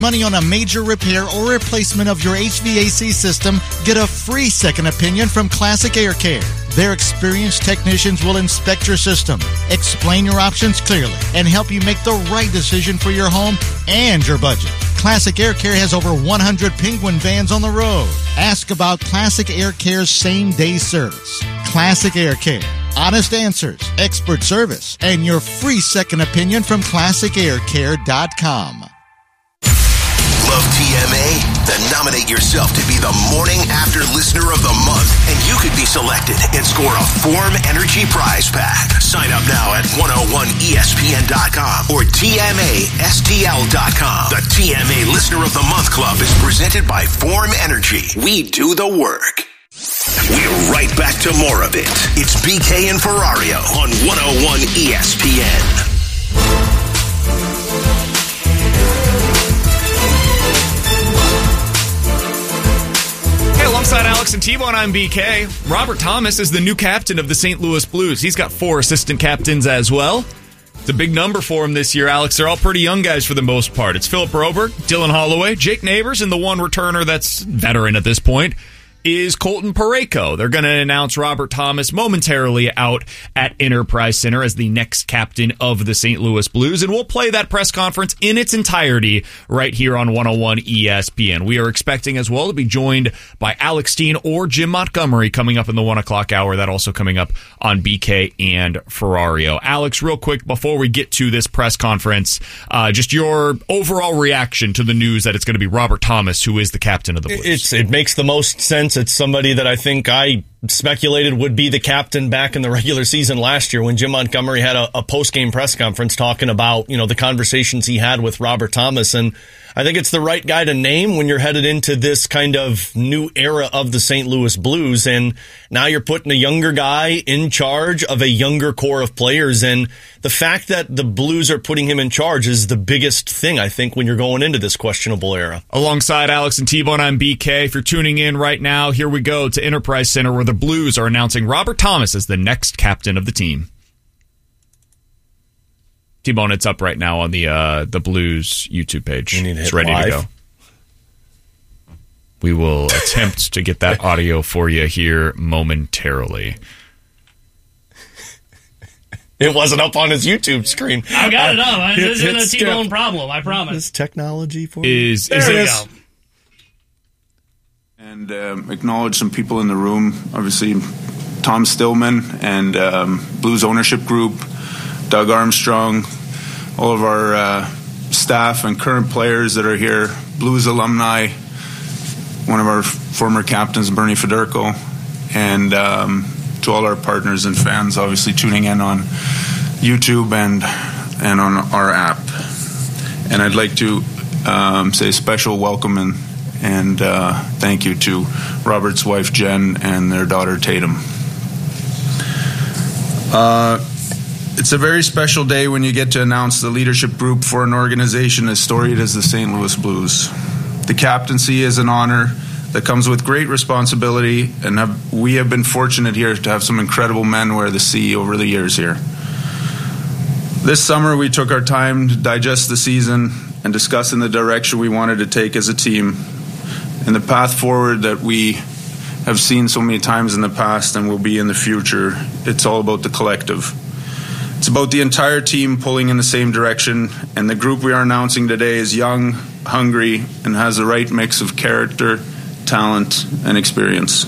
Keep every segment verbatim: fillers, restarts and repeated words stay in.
Money on a major repair or replacement of your H V A C system, get a free second opinion from Classic Air Care. Their experienced technicians will inspect your system, explain your options clearly, and help you make the right decision for your home and your budget. Classic Air Care has over one hundred Penguin vans on the road. Ask about Classic Air Care's same-day service. Classic Air Care. Honest answers, expert service, and your free second opinion from classic air care dot com. Love T M A? Then nominate yourself to be the Morning After Listener of the Month, and you could be selected and score a Form Energy prize pack. Sign up now at one oh one E S P N dot com or T M A S T L dot com. The T M A Listener of the Month Club is presented by Form Energy. We do the work. We're right back to more of it. It's B K and Ferrario on one oh one E S P N. Alongside Alex and T-Bone, I'm B K. Robert Thomas is the new captain of the Saint Louis Blues. He's got four assistant captains as well. It's a big number for him this year, Alex. They're all pretty young guys for the most part. It's Philip Broberg, Dylan Holloway, Jake Neighbors, and the one returner that's veteran at this point is Colton Parayko. They're going to announce Robert Thomas momentarily out at Enterprise Center as the next captain of the Saint Louis Blues, and we'll play that press conference in its entirety right here on one oh one E S P N. We are expecting as well to be joined by Alex Steen or Jim Montgomery coming up in the one o'clock hour. That also coming up on B K and Ferrario. Alex, real quick before we get to this press conference, uh, just your overall reaction to the news that it's going to be Robert Thomas who is the captain of the Blues. It's, it makes the most sense. It's somebody that I think I speculated would be the captain back in the regular season last year when Jim Montgomery had a, a post-game press conference talking about, you know, the conversations he had with Robert Thomas. And I think it's the right guy to name when you're headed into this kind of new era of the Saint Louis Blues. And now you're putting a younger guy in charge of a younger core of players. And the fact that the Blues are putting him in charge is the biggest thing, I think, when you're going into this questionable era. Alongside Alex and T-Bone, I'm B K. If you're tuning in right now, here we go to Enterprise Center where the Blues are announcing Robert Thomas as the next captain of the team. T-Bone, it's up right now on the uh, the Blues YouTube page. You need to it's hit ready live. to go. We will attempt to get that audio for you here momentarily. It wasn't up on his YouTube screen. I got it up. Hit- This isn't hit a T-Bone skip. problem, I promise. This technology for you. Is, There is it it is. And um, acknowledge some people in the room. Obviously, Tom Stillman and um, Blues Ownership Group, Doug Armstrong, all of our uh, staff and current players that are here, Blues alumni, one of our former captains, Bernie Federko, and um, to all our partners and fans, obviously tuning in on YouTube and and on our app. And I'd like to um, say a special welcome and and uh, thank you to Robert's wife Jen and their daughter Tatum. Uh, it's a very special day when you get to announce the leadership group for an organization as storied as the Saint Louis Blues. The captaincy is an honor that comes with great responsibility, and have, we have been fortunate here to have some incredible men wear the C over the years here. This summer we took our time to digest the season and discuss in the direction we wanted to take as a team and the path forward that we have seen so many times in the past and will be in the future. It's all about the collective. It's about the entire team pulling in the same direction, and the group we are announcing today is young, hungry, and has the right mix of character, talent, and experience.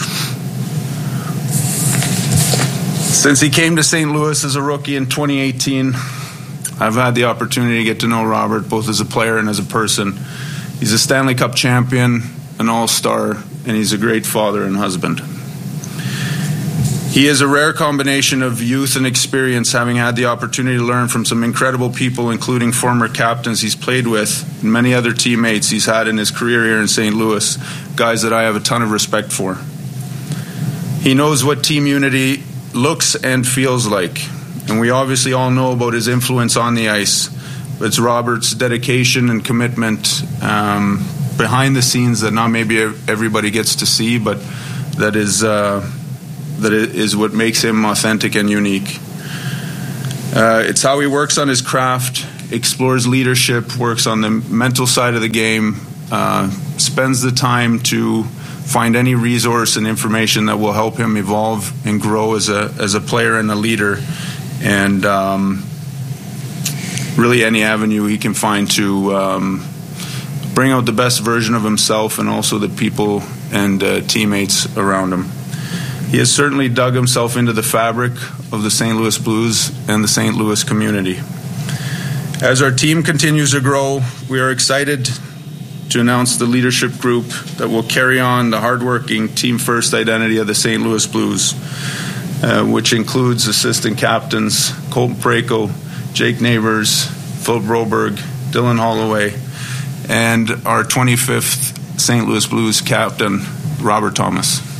Since he came to Saint Louis as a rookie in twenty eighteen, I've had the opportunity to get to know Robert both as a player and as a person. He's a Stanley Cup champion, an all-star, and he's a great father and husband. He is a rare combination of youth and experience, having had the opportunity to learn from some incredible people, including former captains he's played with and many other teammates he's had in his career here in Saint Louis, guys that I have a ton of respect for. He knows what team unity looks and feels like, and we obviously all know about his influence on the ice. But it's Robert's dedication and commitment um, behind the scenes that not maybe everybody gets to see, but that is uh, that is what makes him authentic and unique. Uh, it's how he works on his craft. explores leadership, works on the mental side of the game, uh, spends the time to find any resource and information that will help him evolve and grow as a as a player and a leader, and um, really any avenue he can find to um, bring out the best version of himself and also the people and uh, teammates around him. He has certainly dug himself into the fabric of the Saint Louis Blues and the Saint Louis community. As our team continues to grow, we are excited to announce the leadership group that will carry on the hardworking team-first identity of the Saint Louis Blues, uh, which includes assistant captains Colton Parayko, Jake Neighbors, Philip Broberg, Dylan Holloway, and our twenty-fifth Saint Louis Blues captain, Robert Thomas.